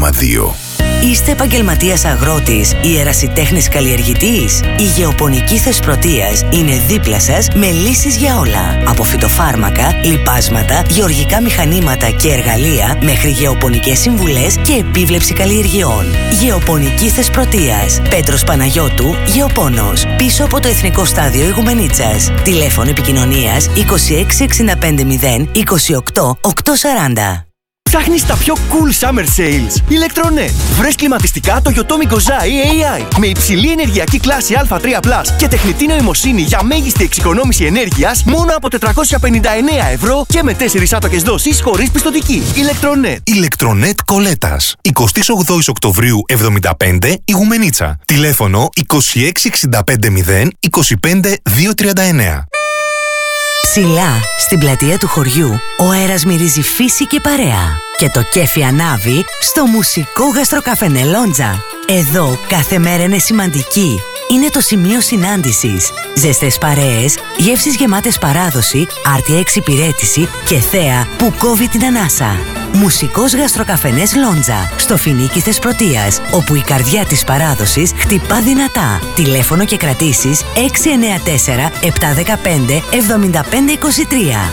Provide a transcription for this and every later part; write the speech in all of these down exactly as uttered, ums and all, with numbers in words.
κόμμα δύο. Είστε επαγγελματίας αγρότης ή ερασιτέχνης καλλιεργητής? Η Γεωπονική Θεσπρωτείας είναι δίπλα σας με λύσεις για όλα. Από φυτοφάρμακα, λιπάσματα, γεωργικά μηχανήματα και εργαλεία μέχρι γεωπονικές συμβουλές και επίβλεψη καλλιεργειών. Γεωπονική Θεσπρωτείας. Πέτρος Παναγιώτου, Γεωπόνος. Πίσω από το Εθνικό Στάδιο Ηγουμενίτσας. Τηλέφωνο επικοινωνίας είκοσι έξι εξήντα πέντε μηδέν είκοσι οκτώ οκτακόσια σαράντα. Ψάχνεις τα πιο cool summer sales? Ηλεκτρονέτ. Βρες κλιματιστικά το Yotomi Gozai έι άι με υψηλή ενεργειακή κλάση Α τρία πλας και τεχνητή νοημοσύνη για μέγιστη εξοικονόμηση ενέργειας μόνο από τετρακόσια πενήντα εννέα ευρώ και με τέσσερις άτοκες δόσεις χωρίς πιστωτική. Ηλεκτρονέτ. Ηλεκτρονέτ Κολέτας. εικοστή ογδόη Οκτωβρίου εβδομήντα πέντε, Ηγουμενίτσα. Τηλέφωνο είκοσι έξι εξήντα πέντε μηδέν είκοσι πέντε διακόσια τριάντα εννέα. Ψηλά, στην πλατεία του χωριού, ο αέρας μυρίζει φύση και παρέα. Και το κέφι ανάβει στο μουσικό γαστροκαφενέ Λόντζα. Εδώ κάθε μέρα είναι σημαντική. Είναι το σημείο συνάντησης. Ζεστές παρέες, γεύσεις γεμάτες παράδοση, άρτια εξυπηρέτηση και θέα που κόβει την ανάσα. Μουσικός γαστροκαφενές Λόντζα, στο Φοινίκι Θεσπρωτείας, όπου η καρδιά της παράδοσης χτυπά δυνατά. Τηλέφωνο και κρατήσεις έξι εννέα τέσσερα επτά ένα πέντε εβδομήντα πέντε είκοσι τρία.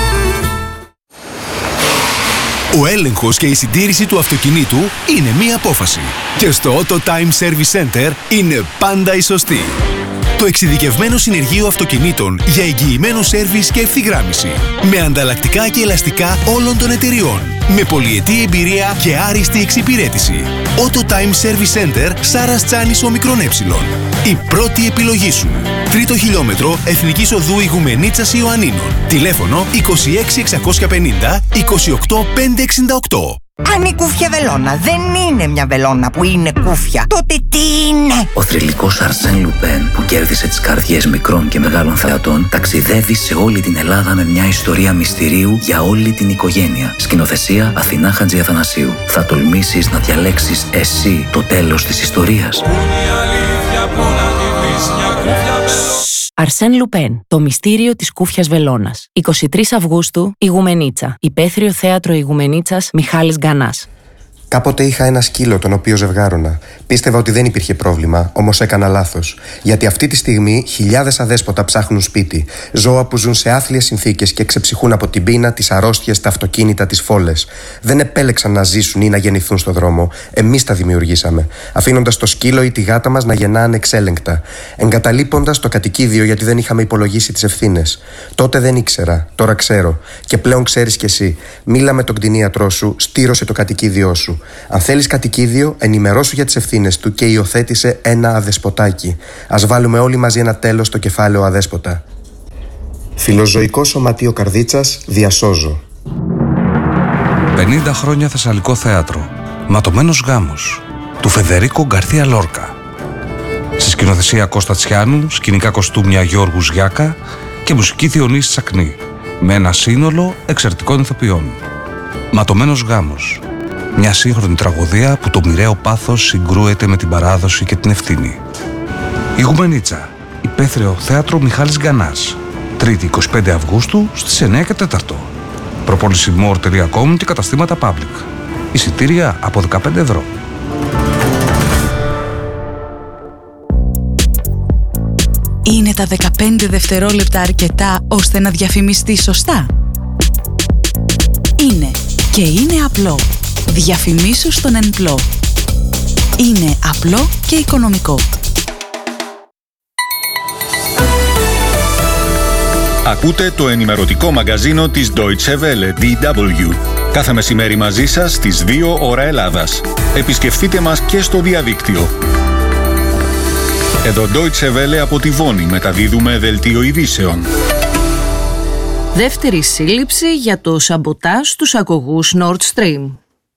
Ο έλεγχος και η συντήρηση του αυτοκινήτου είναι μία απόφαση. Και στο Auto Time Service Center είναι πάντα η σωστή. Το εξειδικευμένο συνεργείο αυτοκινήτων για εγγυημένο σέρβις και ευθυγράμμιση. Με ανταλλακτικά και ελαστικά όλων των εταιριών. Με πολυετή εμπειρία και άριστη εξυπηρέτηση. Auto Time Service Center Σάρας Τσάνης Ομικρόν Έψιλον. Η πρώτη επιλογή σου. Τρίτο χιλιόμετρο Εθνικής Οδού Ηγουμενίτσας Ιωαννίνων. Τηλέφωνο είκοσι έξι εξακόσια πενήντα είκοσι οκτώ πεντακόσια εξήντα οκτώ. Αν η κούφια βελόνα δεν είναι μια βελόνα που είναι κούφια, τότε τι είναι? Ο θρυλικός Αρσέν Λουπέν, που κέρδισε τις καρδιές μικρών και μεγάλων θεατών, ταξιδεύει σε όλη την Ελλάδα με μια ιστορία μυστηρίου για όλη την οικογένεια. Σκηνοθεσία Αθηνά Χατζιαθανασίου. Θα τολμήσεις να διαλέξεις εσύ το τέλος της ιστορίας? Αρσέν Λουπέν, το μυστήριο της κούφιας βελόνας. εικοστή τρίτη Αυγούστου, Ηγουμενίτσα. Υπαίθριο θέατρο Ηγουμενίτσας, Μιχάλης Γκανάς. Κάποτε είχα ένα σκύλο τον οποίο ζευγάρωνα. Πίστευα ότι δεν υπήρχε πρόβλημα, όμως έκανα λάθος. Γιατί αυτή τη στιγμή χιλιάδες αδέσποτα ψάχνουν σπίτι. Ζώα που ζουν σε άθλιες συνθήκες και ξεψυχούν από την πείνα, τις αρρώστιες, τα αυτοκίνητα, τις φόλες. Δεν επέλεξαν να ζήσουν ή να γεννηθούν στο δρόμο. Εμείς τα δημιουργήσαμε. Αφήνοντας το σκύλο ή τη γάτα μας να γεννά ανεξέλεγκτα. Εγκαταλείποντας το κατοικίδιο γιατί δεν είχαμε υπολογίσει τις ευθύνες. Τότε δεν ήξερα, τώρα ξέρω. Και πλέον ξέρεις κι εσύ. Μίλα με τον κτηνίατρό σου, στήρωσε το κατοικίδιό σου. Αν θέλεις κατοικίδιο, ενημερώσου για τις ευθύνες του και υιοθέτησε ένα αδεσποτάκι. Ας βάλουμε όλοι μαζί ένα τέλος στο κεφάλαιο αδέσποτα. Φιλοζωικό Σωματείο Καρδίτσας, διασώζω. πενήντα χρόνια Θεσσαλικό θέατρο. Ματωμένος γάμος του Φεδερίκο Γκαρθία Λόρκα. Στη σκηνοθεσία Κώστα Τσιάνου, σκηνικά κοστούμια Γιώργου Γιάκα και μουσική Διονύση Τσακνή. Με ένα σύνολο εξαιρετικών ηθοποιών. Ματωμένος γάμος. Μια σύγχρονη τραγωδία που το μοιραίο πάθος συγκρούεται με την παράδοση και την ευθύνη. Ηγουμενίτσα. Υπαίθριο θέατρο Μιχάλης Γκανάς. Τρίτη εικοστή πέμπτη Αυγούστου στις εννέα και τέσσερα. Προπόληση more τελεία com και καταστήματα Public. Εισιτήρια από δεκαπέντε ευρώ. Είναι τα δεκαπέντε δευτερόλεπτα αρκετά ώστε να διαφημιστεί σωστά? Είναι και είναι απλό. Διαφημίσου στον Ενπλό. Είναι απλό και οικονομικό. Ακούτε το ενημερωτικό μαγκαζίνο της Deutsche Welle, ντι ντάμπλιου. Κάθε μεσημέρι μαζί σας στις δύο ώρα Ελλάδας. Επισκεφτείτε μας και στο διαδίκτυο. Εδώ Deutsche Welle από τη Βόνη μεταδίδουμε δελτίο ειδήσεων. Δεύτερη σύλληψη για το σαμποτάζ στους αγωγούς Nord Stream.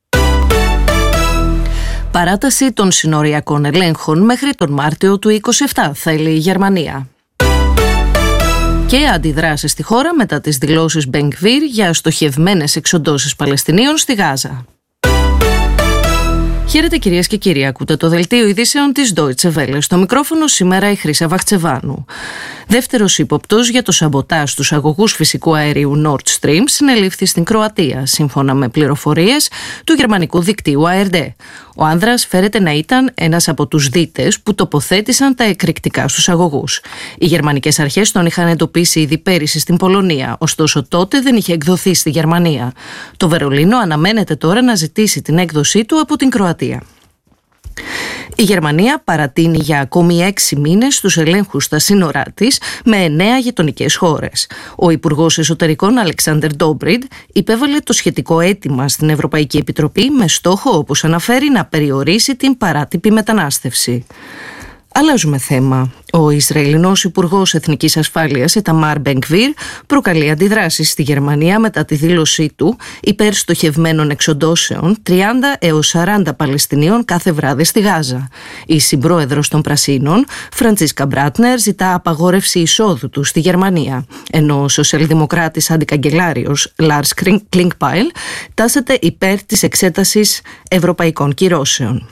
Παράταση των συνοριακών ελέγχων μέχρι τον Μάρτιο του είκοσι επτά, θέλει η Γερμανία. Και αντιδράσεις στη χώρα μετά τις δηλώσεις Μπενγκβίρ για στοχευμένες εξοντώσεις Παλαιστινίων στη Γάζα. Χαίρετε κυρίες και κύριοι, ακούτε το δελτίο ειδήσεων της Deutsche Welle. Στο μικρόφωνο σήμερα η Χρύσα Βαχτσεβάνου. Δεύτερος ύποπτος για το σαμποτάζ στους αγωγούς φυσικού αερίου Nord Stream συνελήφθη στην Κροατία, σύμφωνα με πληροφορίες του γερμανικού δικτύου έι αρ ντι. Ο άνδρας φέρεται να ήταν ένας από τους δίτες που τοποθέτησαν τα εκρηκτικά στους αγωγούς. Οι γερμανικές αρχές τον είχαν εντοπίσει ήδη πέρυσι στην Πολωνία, ωστόσο τότε δεν είχε εκδοθεί στη Γερμανία. Το Βερολίνο αναμένεται τώρα να ζητήσει την έκδοσή του από την Κροατία. Η Γερμανία παρατείνει για ακόμη έξι μήνες τους ελέγχους στα σύνορά της με εννέα γειτονικές χώρες. Ο Υπουργός Εσωτερικών Αλεξάντερ Ντόμπριντ υπέβαλε το σχετικό αίτημα στην Ευρωπαϊκή Επιτροπή με στόχο, όπως αναφέρει, να περιορίσει την παράτυπη μετανάστευση. Αλλάζουμε θέμα. Ο Ισραηλινός Υπουργός Εθνικής Ασφάλειας, Ιταμάρ Μπεν-Γκβίρ, προκαλεί αντιδράσεις στη Γερμανία μετά τη δήλωσή του υπέρ στοχευμένων εξοντώσεων τριάντα έως σαράντα Παλαιστινίων κάθε βράδυ στη Γάζα. Η συμπρόεδρος των Πρασίνων, Φραντσίσκα Μπράτνερ, ζητά απαγόρευση εισόδου του στη Γερμανία, ενώ ο σοσιαλδημοκράτης αντικαγκελάριος Λάρς Κλίνκπάιλ τάσσεται υπέρ της εξέτασης ευρωπαϊκών κυρώσεων.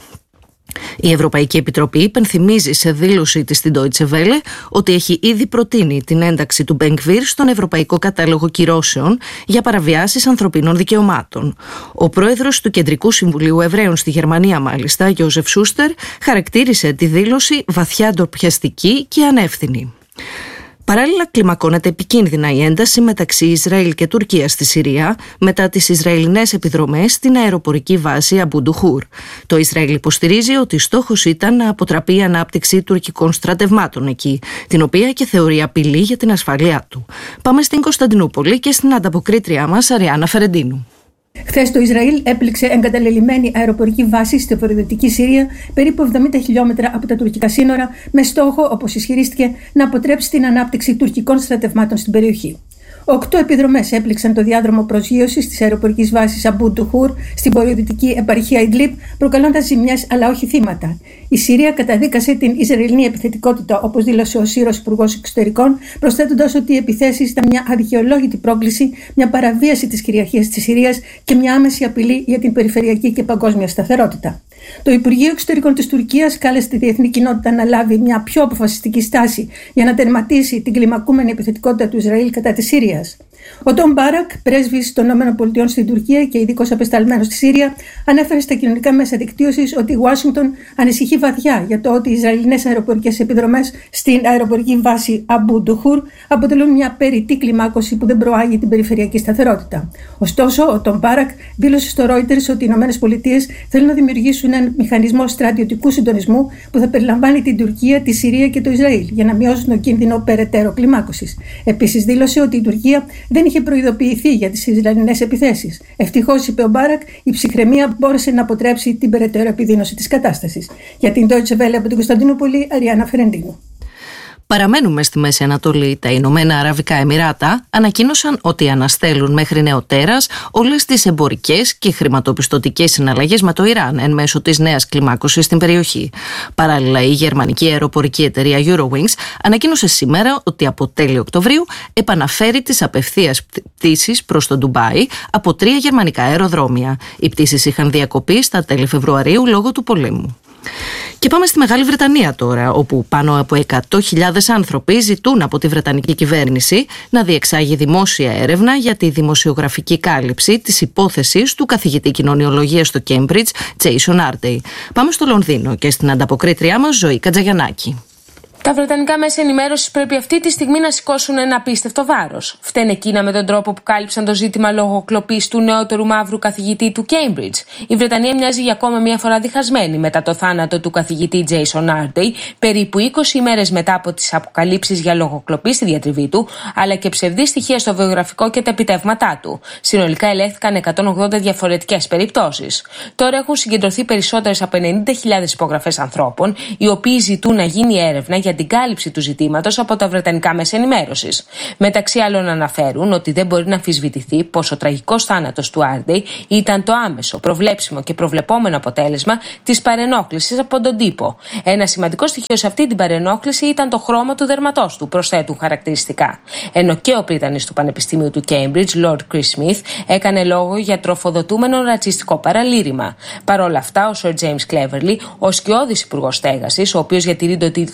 Η Ευρωπαϊκή Επιτροπή υπενθυμίζει σε δήλωσή της στην Deutsche Welle ότι έχει ήδη προτείνει την ένταξη του Μπεν-Γκβίρ στον Ευρωπαϊκό Κατάλογο Κυρώσεων για παραβιάσεις ανθρωπίνων δικαιωμάτων. Ο πρόεδρος του Κεντρικού Συμβουλίου Εβραίων στη Γερμανία, μάλιστα, Γιώζεφ Σούστερ, χαρακτήρισε τη δήλωση βαθιά ντροπιαστική και ανεύθυνη. Παράλληλα, κλιμακώνεται επικίνδυνα η ένταση μεταξύ Ισραήλ και Τουρκίας στη Συρία μετά τις Ισραηλινές επιδρομές στην αεροπορική βάση Αμπού-Ντουχούρ. Το Ισραήλ υποστηρίζει ότι στόχος ήταν να αποτραπεί η ανάπτυξη τουρκικών στρατευμάτων εκεί, την οποία και θεωρεί απειλή για την ασφάλειά του. Πάμε στην Κωνσταντινούπολη και στην ανταποκρίτριά μας Αριάννα Φερεντίνου. Χθες το Ισραήλ έπληξε εγκαταλελειμμένη αεροπορική βάση στη βορειοδυτική Συρία, περίπου εβδομήντα χιλιόμετρα από τα τουρκικά σύνορα, με στόχο, όπως ισχυρίστηκε, να αποτρέψει την ανάπτυξη τουρκικών στρατευμάτων στην περιοχή. Οκτώ επιδρομές έπληξαν το διάδρομο προσγείωσης της αεροπορικής βάσης Αμπού-Ντουχούρ στην βορειοδυτική επαρχία Ιντλίπ, προκαλώντας ζημιές αλλά όχι θύματα. Η Συρία καταδίκασε την Ισραηλινή επιθετικότητα, όπως δήλωσε ο Σύρος Υπουργός Εξωτερικών, προσθέτοντας ότι οι επιθέσεις ήταν μια αδικαιολόγητη πρόκληση, μια παραβίαση της κυριαρχίας της Συρίας και μια άμεση απειλή για την περιφερειακή και παγκόσμια σταθερότητα. Το Υπουργείο Εξωτερικών της Τουρκίας κάλεσε τη διεθνή κοινότητα να λάβει μια πιο αποφασιστική στάση για να τερματίσει την κλιμακούμενη επιθετικότητα του Ισραήλ κατά της Συρίας. Ο Τον Μπάρακ, πρέσβης των ΗΠΑ στην Τουρκία και ειδικός απεσταλμένος στη Σύρια, ανέφερε στα κοινωνικά μέσα δικτύωσης ότι η Ουάσιγκτον ανησυχεί βαθιά για το ότι οι Ισραηλινές αεροπορικές επιδρομές στην αεροπορική βάση Αμπού-Ντουχούρ αποτελούν μια περιττή κλιμάκωση που δεν προάγει την περιφερειακή σταθερότητα. Ωστόσο, ο Τον Μπάρακ δήλωσε στο Reuters ότι οι ΗΠΑ θέλουν να δημιουργήσουν έναν μηχανισμό στρατιωτικού συντονισμού που θα περιλαμβάνει την Τουρκία, τη Συρία και το Ισραήλ για να μειώσουν τον κίνδυνο περαιτέρω κλιμάκωσης. Επίσης, δήλωσε ότι η Τουρκία δεν είχε προειδοποιηθεί για τις Ισραηλινές επιθέσεις. Ευτυχώς, είπε ο Μπάρακ, η ψυχραιμία μπόρεσε να αποτρέψει την περαιτέρω επιδείνωση της κατάστασης. Για την Deutsche Welle από την Κωνσταντινούπολη, Αριάννα Φερεντίνου. Παραμένουμε στη Μέση Ανατολή. Τα Ηνωμένα Αραβικά Εμιράτα ανακοίνωσαν ότι αναστέλουν μέχρι νεοτέρας όλες τις εμπορικές και χρηματοπιστωτικές συναλλαγές με το Ιράν εν μέσω της νέας κλιμάκωσης στην περιοχή. Παράλληλα, η γερμανική αεροπορική εταιρεία Eurowings ανακοίνωσε σήμερα ότι από τέλη Οκτωβρίου επαναφέρει τις απευθείας πτήσεις προς το Ντουμπάι από τρία γερμανικά αεροδρόμια. Οι πτήσεις είχαν διακοπεί στα τέλη Φεβρουαρίου λόγω του πολέμου. Και πάμε στη Μεγάλη Βρετανία τώρα, όπου πάνω από εκατό χιλιάδες άνθρωποι ζητούν από τη Βρετανική κυβέρνηση να διεξάγει δημόσια έρευνα για τη δημοσιογραφική κάλυψη της υπόθεσης του καθηγητή κοινωνιολογίας στο Cambridge, Jason Artey. Πάμε στο Λονδίνο και στην ανταποκρίτριά μας Ζωή Κατζαγιαννάκη. Τα βρετανικά μέσα ενημέρωσης πρέπει αυτή τη στιγμή να σηκώσουν ένα απίστευτο βάρος. Φταίνε εκείνα με τον τρόπο που κάλυψαν το ζήτημα λογοκλοπής του νεότερου μαύρου καθηγητή του Cambridge. Η Βρετανία μοιάζει για ακόμα μία φορά διχασμένη μετά το θάνατο του καθηγητή Jason Artey, περίπου είκοσι ημέρες μετά από τις αποκαλύψεις για λογοκλοπή στη διατριβή του, αλλά και ψευδή στοιχεία στο βιογραφικό και τα επιτεύγματά του. Συνολικά ελέγχθηκαν εκατόν ογδόντα διαφορετικές περιπτώσεις. Τώρα έχουν συγκεντρωθεί περισσότερες από ενενήντα χιλιάδες υπογραφές ανθρώπων, οι οποίοι ζητούν να γίνει έρευνα για την κάλυψη του ζητήματος από τα βρετανικά μέσα ενημέρωσης. Μεταξύ άλλων, αναφέρουν ότι δεν μπορεί να αμφισβητηθεί πως ο τραγικός θάνατος του Άρντεϊ ήταν το άμεσο, προβλέψιμο και προβλεπόμενο αποτέλεσμα της παρενόχλησης από τον τύπο. Ένα σημαντικό στοιχείο σε αυτή την παρενόχληση ήταν το χρώμα του δερματός του, προσθέτουν χαρακτηριστικά. Ενώ και ο πρίτανης του Πανεπιστημίου του Cambridge, Lord Chris Smith, έκανε λόγο για τροφοδοτούμενο ρατσιστικό παραλήρημα. Παρ' όλα αυτά, ο Sir James Cleverly, ο σκιώδης υπουργός στέγασης, ο οποίος διατηρεί τον τίτλο του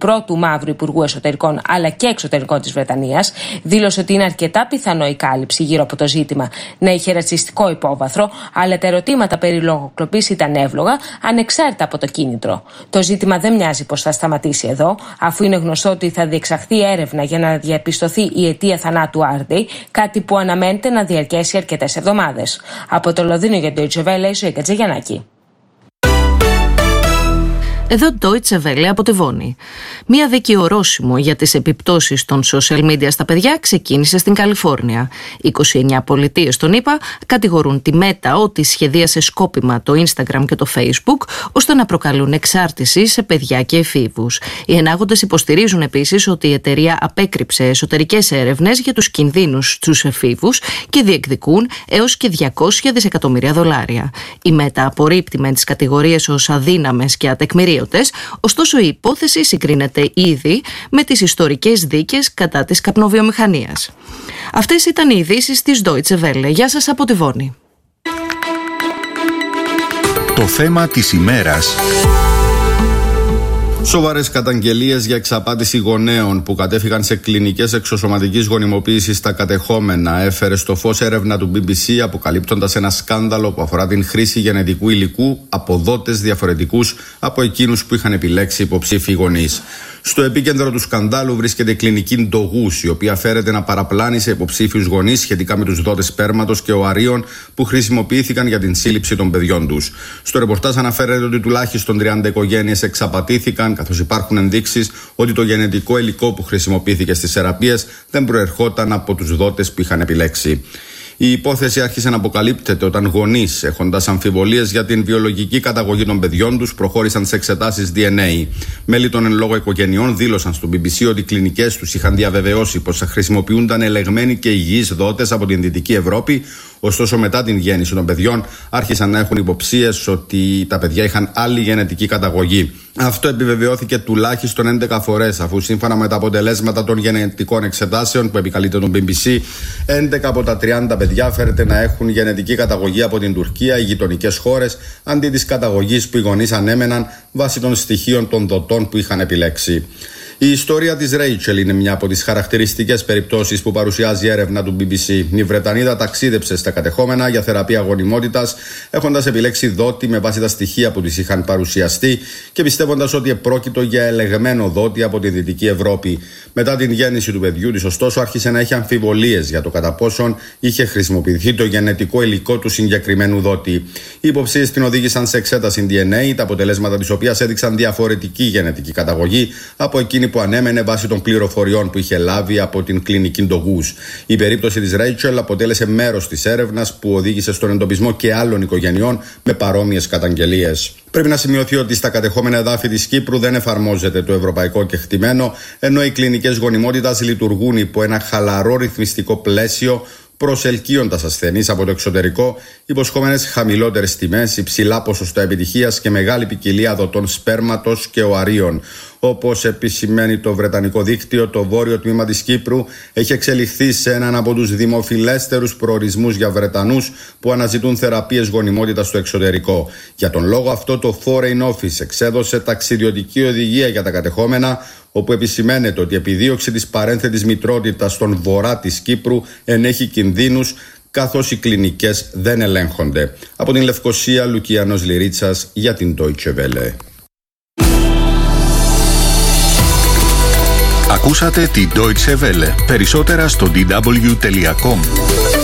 πρώτου μαύρου υπουργού εσωτερικών αλλά και εξωτερικών της Βρετανίας, δήλωσε ότι είναι αρκετά πιθανό η κάλυψη γύρω από το ζήτημα να είχε ρατσιστικό υπόβαθρο, αλλά τα ερωτήματα περί λογοκλοπής ήταν εύλογα, ανεξάρτητα από το κίνητρο. Το ζήτημα δεν μοιάζει πως θα σταματήσει εδώ, αφού είναι γνωστό ότι θα διεξαχθεί έρευνα για να διαπιστωθεί η αιτία θανάτου Άρντι, κάτι που αναμένεται να διαρκέσει αρκετές εβδομάδες. Από το Λονδίνο για το Deutsche Welle, η Ζωή Κατζηγιαννάκη. Εδώ Deutsche Welle από τη Βόνη. Μία δίκη ορόσημο για τις επιπτώσεις των social media στα παιδιά ξεκίνησε στην Καλιφόρνια. είκοσι εννέα πολιτείες των ΗΠΑ κατηγορούν τη Meta ότι σχεδίασε σκόπιμα το Instagram και το Facebook ώστε να προκαλούν εξάρτηση σε παιδιά και εφήβους. Οι ενάγοντες υποστηρίζουν επίσης ότι η εταιρεία απέκρυψε εσωτερικές έρευνες για τους κινδύνους στους εφήβους και διεκδικούν έως και διακόσια δισεκατομμύρια δολάρια. Η Meta απορρίπτει με τις κατηγορίες ως αδύναμες και ατεκμηρίωτες. Ωστόσο, η υπόθεση συγκρίνεται ήδη με τις ιστορικές δίκες κατά της καπνοβιομηχανίας. Αυτές ήταν οι ειδήσεις της Deutsche Welle. Γεια σας από τη Βόνη. Το θέμα της ημέρας. Σοβαρές καταγγελίες για εξαπάτηση γονέων που κατέφυγαν σε κλινικές εξωσωματικής γονιμοποίησης στα κατεχόμενα έφερε στο φως έρευνα του μπι μπι σι, αποκαλύπτοντας ένα σκάνδαλο που αφορά την χρήση γενετικού υλικού από δότες διαφορετικούς από εκείνους που είχαν επιλέξει υποψήφιοι γονείς. Στο επίκεντρο του σκανδάλου βρίσκεται η κλινική Ντογούς, η οποία φέρεται να παραπλάνει σε υποψήφιους γονείς σχετικά με τους δότες σπέρματος και οαρίων που χρησιμοποιήθηκαν για την σύλληψη των παιδιών τους. Στο ρεπορτάζ αναφέρεται ότι τουλάχιστον τριάντα οικογένειες εξαπατήθηκαν, καθώς υπάρχουν ενδείξεις ότι το γενετικό υλικό που χρησιμοποιήθηκε στις θεραπείες δεν προερχόταν από τους δότες που είχαν επιλέξει. Η υπόθεση άρχισε να αποκαλύπτεται όταν γονείς, έχοντας αμφιβολίες για την βιολογική καταγωγή των παιδιών τους, προχώρησαν σε εξετάσεις ντι εν έι. Μέλη των εν λόγω οικογενειών δήλωσαν στο μπι μπι σι ότι οι κλινικές τους είχαν διαβεβαιώσει πως θα χρησιμοποιούνταν ελεγμένοι και υγιείς δότες από την Δυτική Ευρώπη. Ωστόσο, μετά την γέννηση των παιδιών, άρχισαν να έχουν υποψίες ότι τα παιδιά είχαν άλλη γενετική καταγωγή. Αυτό επιβεβαιώθηκε τουλάχιστον έντεκα φορές, αφού σύμφωνα με τα αποτελέσματα των γενετικών εξετάσεων που επικαλείται τον μπι μπι σι, έντεκα από τα τριάντα παιδιά φέρεται να έχουν γενετική καταγωγή από την Τουρκία ή γειτονικές χώρες, αντί της καταγωγής που οι γονείς ανέμεναν βάσει των στοιχείων των δοτών που είχαν επιλέξει. Η ιστορία της Ρέιτσελ είναι μια από τις χαρακτηριστικές περιπτώσεις που παρουσιάζει η έρευνα του μπι μπι σι. Η Βρετανίδα ταξίδεψε στα κατεχόμενα για θεραπεία γονιμότητας, έχοντας επιλέξει δότη με βάση τα στοιχεία που της είχαν παρουσιαστεί και πιστεύοντας ότι επρόκειτο για ελεγμένο δότη από τη Δυτική Ευρώπη. Μετά την γέννηση του παιδιού της, ωστόσο, άρχισε να έχει αμφιβολίες για το κατά πόσον είχε χρησιμοποιηθεί το γενετικό υλικό του συγκεκριμένου δότη. Οι υποψίες την οδήγησαν σε εξέταση ντι εν έι, τα αποτελέσματα της οποίας έδειξαν διαφορετική γενετική καταγωγή από εκείνη που ανέμενε βάσει των πληροφοριών που είχε λάβει από την κλινική Ντογούς. Η περίπτωση της Ρέιτσελ αποτέλεσε μέρος της έρευνας που οδήγησε στον εντοπισμό και άλλων οικογενειών με παρόμοιες καταγγελίες. Πρέπει να σημειωθεί ότι στα κατεχόμενα εδάφη της Κύπρου δεν εφαρμόζεται το ευρωπαϊκό κεκτημένο, ενώ οι κλινικές γονιμότητας λειτουργούν υπό ένα χαλαρό ρυθμιστικό πλαίσιο, προσελκύοντας ασθενείς από το εξωτερικό, υποσχόμενες χαμηλότερες τιμές, υψηλά ποσοστά επιτυχίας και μεγάλη ποικιλία δοτών σπέρματος και οαρίων. Όπως επισημαίνει το βρετανικό δίκτυο, το βόρειο τμήμα της Κύπρου έχει εξελιχθεί σε έναν από τους δημοφιλέστερους προορισμούς για Βρετανούς που αναζητούν θεραπείες γονιμότητας στο εξωτερικό. Για τον λόγο αυτό, το Foreign Office εξέδωσε ταξιδιωτική οδηγία για τα κατεχόμενα, όπου επισημαίνεται ότι η επιδίωξη της παρένθετης μητρότητας στον βορρά της Κύπρου ενέχει κινδύνους, καθώς οι κλινικές δεν ελέγχονται. Από την Λευκοσία, Λουκιανός Λυρίτσας για την Deutsche Welle. Ακούσατε την Deutsche Welle. Περισσότερα στο ντι ντάμπλιου τελεία κομ.